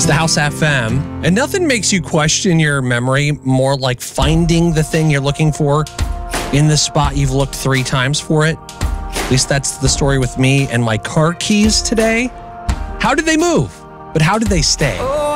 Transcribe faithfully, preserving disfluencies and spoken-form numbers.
the House F M, and nothing makes you question your memory more like finding the thing you're looking for in the spot you've looked three times for it. At least that's the story with me and my car keys today. How did they move? But how did they stay?